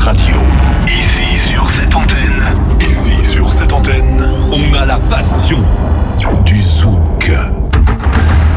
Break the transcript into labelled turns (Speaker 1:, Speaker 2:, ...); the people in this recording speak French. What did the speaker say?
Speaker 1: Radio.
Speaker 2: Ici sur cette antenne,
Speaker 1: on a la passion.